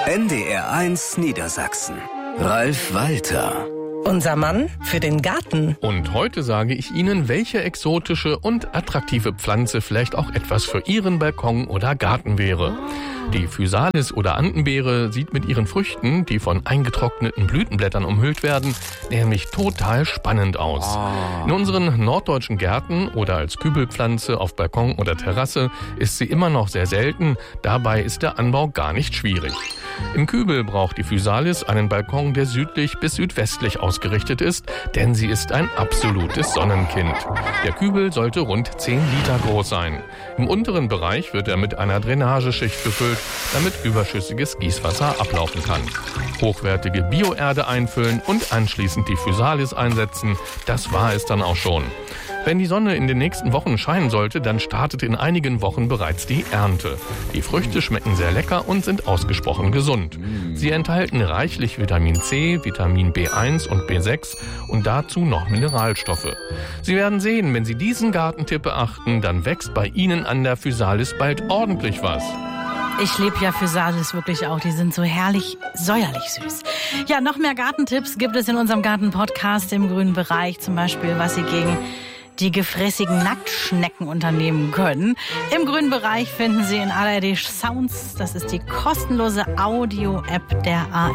NDR1 Niedersachsen. Ralf Walter. Unser Mann für den Garten. Und heute sage ich Ihnen, welche exotische und attraktive Pflanze vielleicht auch etwas für Ihren Balkon oder Garten wäre. Die Physalis oder Andenbeere sieht mit ihren Früchten, die von eingetrockneten Blütenblättern umhüllt werden, nämlich total spannend aus. In unseren norddeutschen Gärten oder als Kübelpflanze auf Balkon oder Terrasse ist sie immer noch sehr selten, dabei ist der Anbau gar nicht schwierig. Im Kübel braucht die Physalis einen Balkon, der südlich bis südwestlich ausgerichtet ist, denn sie ist ein absolutes Sonnenkind. Der Kübel sollte rund 10 Liter groß sein. Im unteren Bereich wird er mit einer Drainageschicht befüllt, damit überschüssiges Gießwasser ablaufen kann. Hochwertige Bioerde einfüllen und anschließend die Physalis einsetzen, das war es dann auch schon. Wenn die Sonne in den nächsten Wochen scheinen sollte, dann startet in einigen Wochen bereits die Ernte. Die Früchte schmecken sehr lecker und sind ausgesprochen gesund. Sie enthalten reichlich Vitamin C, Vitamin B1 und B6 und dazu noch Mineralstoffe. Sie werden sehen, wenn Sie diesen Gartentipp beachten, dann wächst bei Ihnen an der Physalis bald ordentlich was. Ich liebe ja Physalis wirklich auch. Die sind so herrlich säuerlich süß. Ja, noch mehr Gartentipps gibt es in unserem Garten-Podcast im grünen Bereich. Zum Beispiel, was Sie gegen die gefräßigen Nacktschnecken unternehmen können. Im grünen Bereich finden Sie in ARD Sounds, das ist die kostenlose Audio-App der ARD.